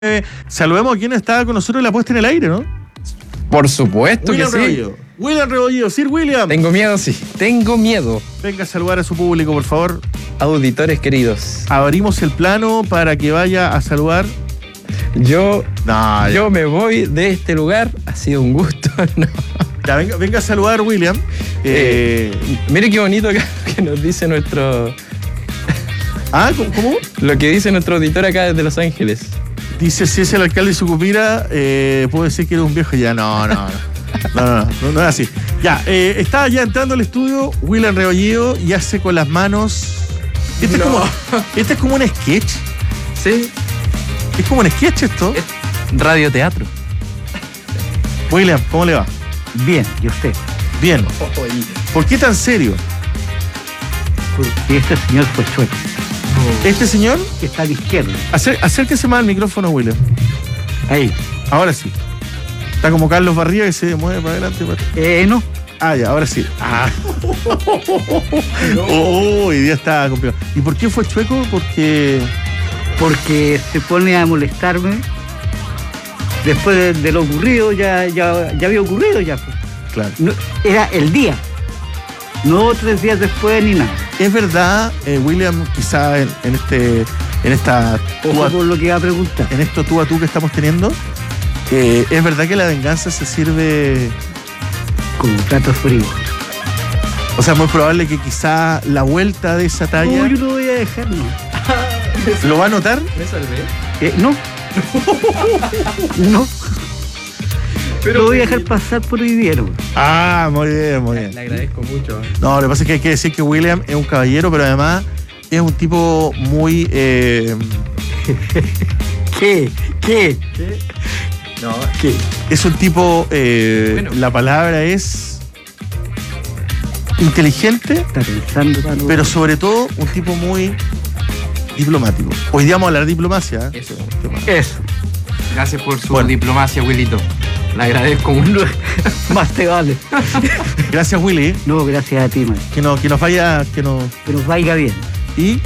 Saludemos a quien está con nosotros en la puesta en el aire, ¿no? Por supuesto William que sí. Rebollido. William Rebollido, Sir William. Tengo miedo, sí. Tengo miedo. Venga a saludar a su público, por favor. Auditores queridos. Abrimos el plano para que vaya a saludar. Yo me voy de este lugar. Ha sido un gusto. No. Ya, venga a saludar, William. Mire qué bonito que nos dice nuestro... ¿Cómo? Lo que dice nuestro auditor acá desde Los Ángeles. Dice, si es el alcalde de Sucupira, puedo decir que eres un viejo. Ya, no es así. Ya, está ya entrando al estudio William Rebollido y hace con las manos... Este es como un sketch. Sí. Es como un sketch esto. Radioteatro. William, ¿cómo le va? Bien, ¿y usted? Bien. ¿Por qué tan serio? Porque este señor fue chueco. ¿Este señor? Que está a la izquierda. Acérquese más al micrófono, William. Ahí. Ahora sí. Está como Carlos Barría que se mueve para adelante. No. Ya, ahora sí. Hoy día está complicado. ¿Y por qué fue chueco? Porque se pone a molestarme. Después de lo ocurrido, ya había ocurrido ya. Pues. Claro. No, era el día. No 3 días después ni nada. Es verdad, William, quizá en esta por lo que iba a preguntar. En esto tú a tú que estamos teniendo, es verdad que la venganza se sirve como plato frío. O sea, muy probable que quizá la vuelta de esa talla. No, yo lo voy a dejar, no. ¿Lo va a notar? ¿Me salvé? No. No. Pero lo voy a dejar pasar por hoy día, ¿no? Muy bien. Le agradezco mucho. No, lo que pasa es que hay que decir que William es un caballero, pero además es un tipo muy... ¿Qué? No, ¿qué? Es un tipo... bueno. La palabra es... inteligente, está pensando, pero sobre todo un tipo muy diplomático. Hoy día vamos a hablar de diplomacia. Eso. Gracias por su diplomacia, Willito. Le agradezco mucho. Más te vale. Gracias, Willy. No, gracias a ti, man. Que nos vaya bien. ¿Y?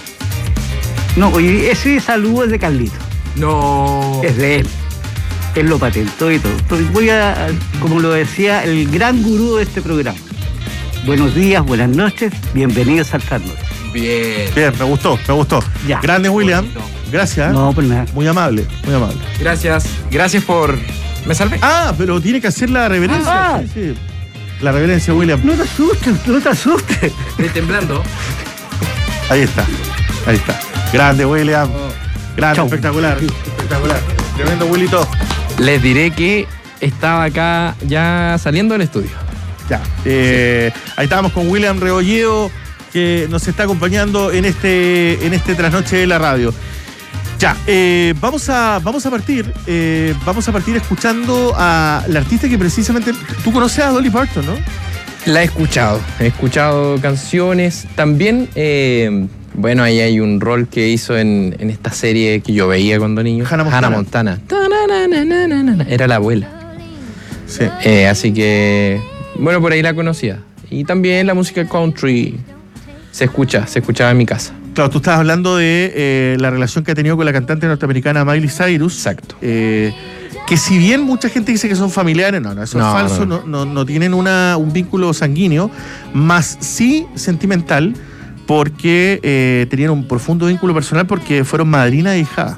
No, oye, ese saludo es de Carlito. No. Es de él. Él lo patentó y todo. Entonces voy a, como lo decía, el gran gurú de este programa. Buenos días, buenas noches, bienvenidos al Trasnoche. Bien, me gustó. Ya. Grande, William. Gracias. No, pues nada. Muy amable. Gracias por... ¿Me salvé? Pero tiene que hacer la reverencia. Sí. La reverencia, William. No te asustes. Estoy temblando. Ahí está. Grande, William. Grande, Chau. espectacular. Tremendo, Willito. Les diré que estaba acá ya saliendo del estudio. Ya. Ahí estábamos con William Rebollido, que nos está acompañando en este trasnoche de la radio. Ya, vamos a partir escuchando a la artista que precisamente... Tú conoces a Dolly Parton, ¿no? La he escuchado canciones. También, bueno, ahí hay un rol que hizo en esta serie que yo veía cuando niño. Hannah Montana. Era la abuela. Sí. Así que, bueno, por ahí la conocía. Y también la música country se escuchaba en mi casa. Claro, tú estabas hablando de la relación que ha tenido con la cantante norteamericana Miley Cyrus. Exacto. Que si bien mucha gente dice que son familiares, eso es falso, no tienen un vínculo sanguíneo, más sí sentimental, porque tenían un profundo vínculo personal porque fueron madrina e hijada.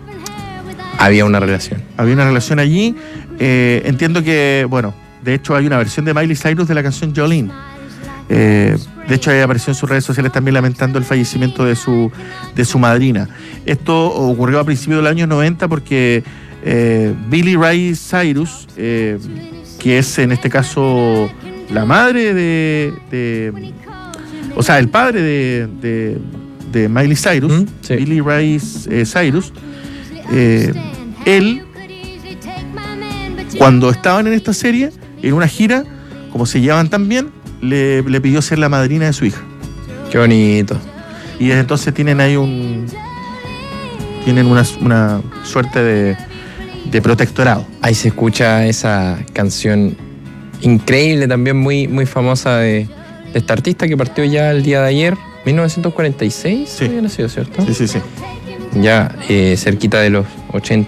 Había una relación allí. Entiendo que, bueno, de hecho hay una versión de Miley Cyrus de la canción Jolene. De hecho, ella apareció en sus redes sociales también lamentando el fallecimiento de su madrina. Esto ocurrió a principios del año 90 porque Billie Ray Cyrus, que es en este caso la madre o sea, el padre de Miley Cyrus, sí. Billie Ray Cyrus, él, cuando estaban en esta serie, en una gira, como se llevaban tan bien, le pidió ser la madrina de su hija. Qué bonito. Y desde entonces tienen ahí una suerte de protectorado. Ahí se escucha esa canción increíble, también muy, muy famosa de esta artista que partió ya el día de ayer, 1946. Sí. Había nacido, ¿cierto? Sí. ya cerquita de los 80